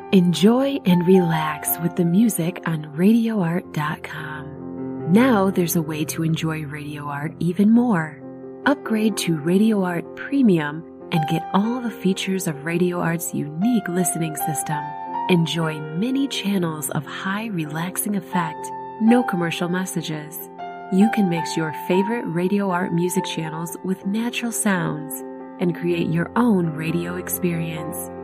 Enjoy and relax with the music on RadioArt.com. Now there's a way to enjoy Radio Art even more. Upgrade to Radio Art Premium and get all the features of Radio Art's unique listening system. Enjoy many channels of high relaxing effect, no commercial messages. You can mix your favorite Radio Art music channels with natural sounds and create your own radio experience.